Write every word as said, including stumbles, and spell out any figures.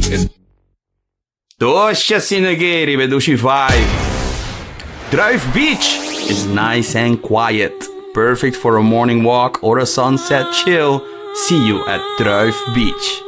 Tocha Sinegeri, veduši vibe. Druif Beach is nice and quiet. Perfect for a morning walk or a sunset chill. See you at Druif Beach.